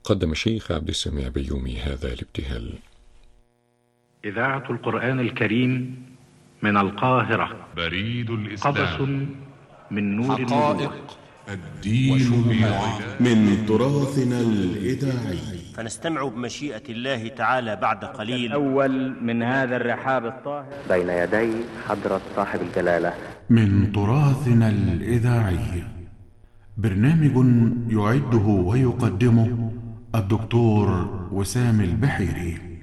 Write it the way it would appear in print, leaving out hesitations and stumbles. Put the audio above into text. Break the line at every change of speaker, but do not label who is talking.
قدم الشيخ عبد السميع بيومي هذا الابتهال.
إذاعة القرآن الكريم من القاهرة.
بريد الإسلام.
قبس من نور
حقائق
الدين بيضاء
من تراثنا الإذاعي.
فنستمع بمشيئة الله تعالى بعد قليل
الأول من هذا الرحاب الطاهر
بين يدي حضرة صاحب الجلالة.
من تراثنا الإذاعي برنامج يعده ويقدمه الدكتور وسام البحيري.